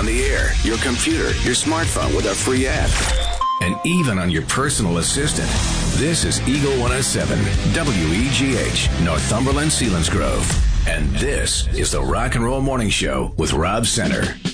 the air, your computer, your smartphone with our free app, and even on your personal assistant. This is Eagle 107, WEGH, Northumberland, Selinsgrove. And this is the Rock and Roll Morning Show with Rob Center.